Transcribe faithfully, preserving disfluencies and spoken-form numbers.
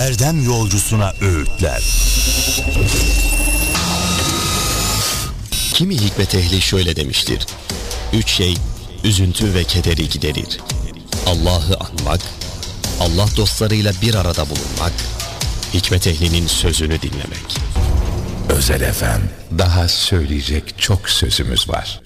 erdem yolcusuna öğütler. Kimi hikmet ehli şöyle demiştir: Üç şey üzüntü ve kederi giderir: Allah'ı anmak, Allah dostlarıyla bir arada bulunmak, hikmet ehlinin sözünü dinlemek. Özel Efem, daha söyleyecek çok sözümüz var.